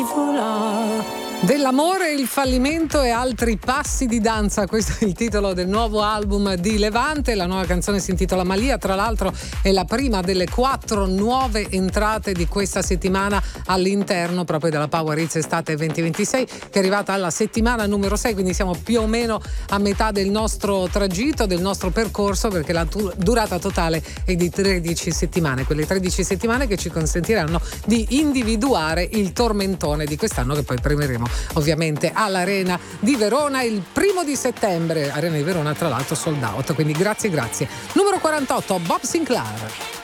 Dell'amore, il fallimento e altri passi di danza, questo è il titolo del nuovo album di Levante. La nuova canzone si intitola Malia, tra l'altro è la prima delle 4 nuove entrate di questa settimana all'interno proprio della Power Hits Estate 2026, che è arrivata alla settimana numero 6, quindi siamo più o meno a metà del nostro tragitto, del nostro percorso, perché la durata totale è di 13 settimane, quelle 13 settimane che ci consentiranno di individuare il tormentone di quest'anno, che poi premieremo ovviamente all'Arena di Verona il 1 settembre. Arena di Verona tra l'altro sold out, quindi grazie. Numero 48, Bob Sinclair.